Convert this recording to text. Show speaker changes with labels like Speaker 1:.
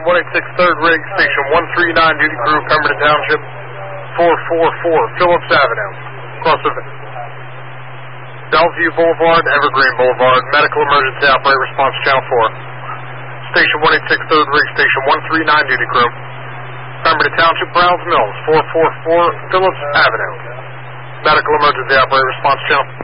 Speaker 1: 186 3rd Rig, Station 139, duty crew, Pemberton Township, 444 Phillips Avenue. Cross of Bellevue Boulevard, Evergreen Boulevard, medical emergency operator response channel 4. Station 186 3rd Rig, Station 139, duty crew, Pemberton Township, Browns Mills, 444 Phillips Avenue. Medical emergency operator response channel